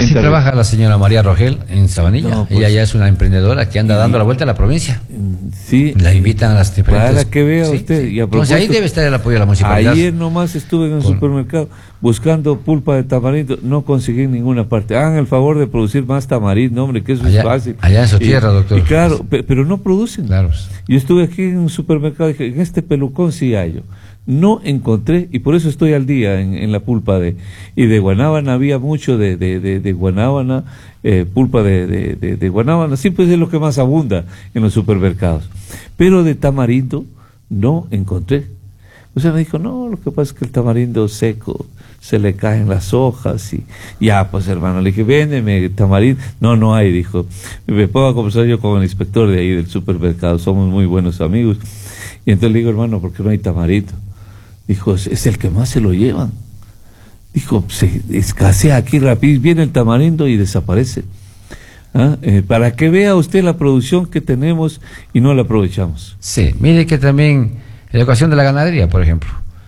si trabaja la señora María Rogel en Sabanilla. No, pues, ella ya es una emprendedora que anda dando la vuelta a la provincia. Sí. La invitan a las diferentes... Para que vea usted. Sí. Y a Entonces ahí debe estar el apoyo de la municipalidad. Ayer nomás estuve en el supermercado buscando pulpa de tamarindo, no conseguí en ninguna parte. Hagan el favor de producir más tamarindo, hombre, que eso allá, es fácil. Allá en su tierra, doctor. Y claro, pero no producen. Claro. Yo estuve aquí en un supermercado y dije, en este pelucón sí hay yo. No encontré, y por eso estoy al día en la pulpa y de guanábana había mucho de guanábana, pulpa de guanábana, siempre es lo que más abunda en los supermercados. Pero de tamarindo no encontré. O sea, me dijo, no, lo que pasa es que el tamarindo seco se le caen las hojas y ya, pues hermano, le dije, véndeme tamarindo. No hay, dijo. Me pongo a conversar yo con el inspector de ahí del supermercado, somos muy buenos amigos. Y entonces le digo, hermano, ¿por qué no hay tamarindo? Dijo, es el que más se lo llevan. Dijo, se escasea aquí rápido, viene el tamarindo y desaparece. Para que vea usted la producción que tenemos y no la aprovechamos. Sí, mire que también en la ecuación de la ganadería, por ejemplo,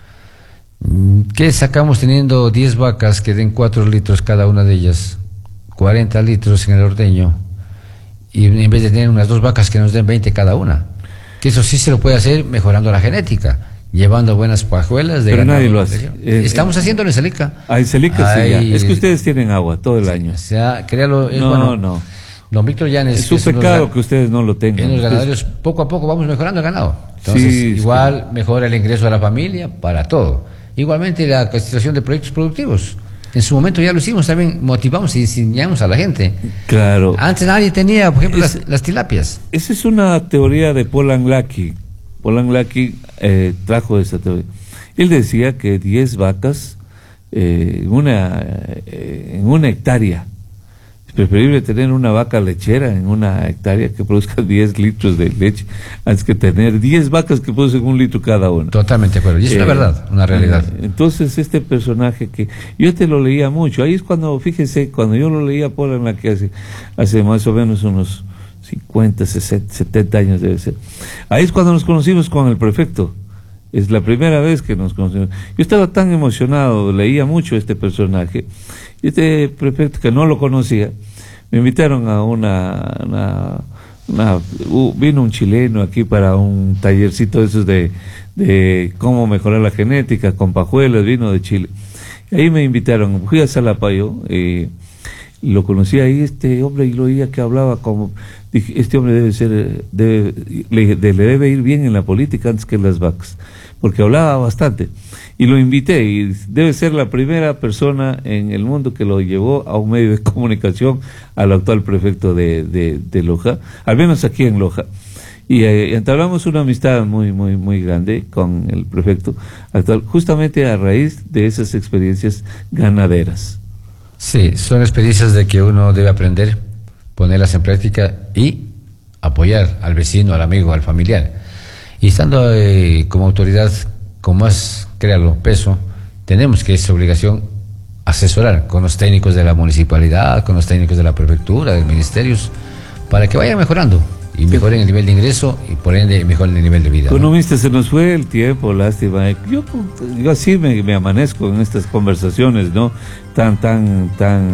¿qué sacamos teniendo 10 vacas que den 4 litros cada una de ellas, 40 litros en el ordeño, y en vez de tener unas 2 vacas que nos den 20 cada una? Que eso sí se lo puede hacer mejorando la genética, llevando buenas pajuelas de pero ganado. Nadie lo hace. Estamos haciéndolo en Celica. En Celica sí, ya. Es que ustedes tienen agua todo el año. O sea, créalo, es no, bueno. No. Don Víctor Llanes, es un pecado que ustedes no lo tengan. En los ganaderos poco a poco vamos mejorando el ganado. Entonces, sí, igual mejora el ingreso de la familia para todo. Igualmente la capacitación de proyectos productivos. En su momento ya lo hicimos, también motivamos y enseñamos a la gente. Claro. Antes nadie tenía, por ejemplo, las tilapias. Esa es una teoría de Polan Laki. Polan Laki trajo esa teoría. Él decía que 10 vacas en una hectárea. Es preferible tener una vaca lechera en una hectárea que produzca 10 litros de leche antes que tener 10 vacas que producen 1 litro cada una. Totalmente de acuerdo. Y es una verdad, una realidad. Entonces este personaje que yo te lo leía mucho, ahí es cuando, fíjense, cuando yo lo leía por en la que hace más o menos unos 50, 60, 70 años debe ser. Ahí es cuando nos conocimos con el prefecto. Es la primera vez que nos conocimos. Yo estaba tan emocionado, leía mucho este personaje. Y este prefecto, que no lo conocía, me invitaron a vino un chileno aquí para un tallercito de esos de cómo mejorar la genética, con pajuelas, vino de Chile. Y ahí me invitaron, fui a Salapayo, lo conocí ahí este hombre y lo oía que hablaba como, dije, este hombre le debe ir bien en la política antes que en las vacas, porque hablaba bastante. Y lo invité, y debe ser la primera persona en el mundo que lo llevó a un medio de comunicación al actual prefecto de Loja, al menos aquí en Loja. Y entablamos una amistad muy grande con el prefecto actual, justamente a raíz de esas experiencias ganaderas. Sí, son experiencias de que uno debe aprender, ponerlas en práctica y apoyar al vecino, al amigo, al familiar. Y estando como autoridad con más, créalo, peso, tenemos que, es obligación, asesorar con los técnicos de la municipalidad, con los técnicos de la prefectura, de ministerios, para que vayan mejorando y mejoren el nivel de ingreso y por ende mejoren el nivel de vida. Economista, ¿no? Se nos fue el tiempo, lástima. Yo así me amanezco en estas conversaciones, ¿no? Tan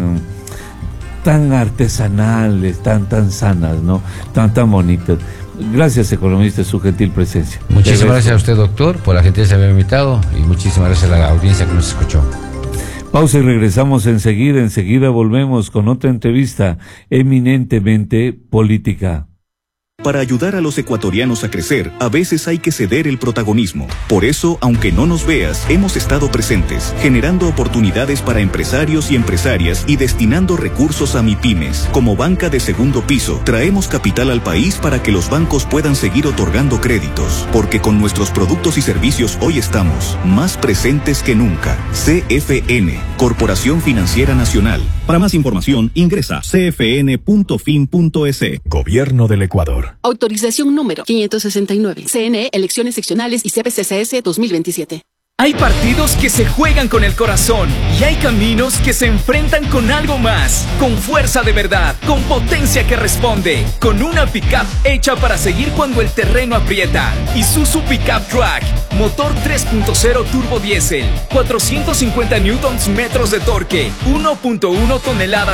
artesanales, tan sanas, ¿no? Tan bonitas. Gracias, economista, su gentil presencia. Muchísimas gracias a usted, doctor, por la gentileza de haberme invitado, y muchísimas gracias a la audiencia que nos escuchó. Pausa y regresamos enseguida volvemos con otra entrevista eminentemente política. Para ayudar a los ecuatorianos a crecer, a veces hay que ceder el protagonismo. Por eso, aunque no nos veas, hemos estado presentes, generando oportunidades para empresarios y empresarias y destinando recursos a MIPYMES. Como banca de segundo piso, traemos capital al país para que los bancos puedan seguir otorgando créditos. Porque con nuestros productos y servicios hoy estamos más presentes que nunca. CFN, Corporación Financiera Nacional. Para más información, ingresa cfn.fin.es. Gobierno del Ecuador. Autorización número 569. CNE, Elecciones Seccionales y CPCCS 2027. Hay partidos que se juegan con el corazón y hay caminos que se enfrentan con algo más, con fuerza de verdad, con potencia que responde, con una pickup hecha para seguir cuando el terreno aprieta. Isuzu Pickup Track, motor 3.0 turbo diésel, 450 Nm de torque, 1.1 toneladas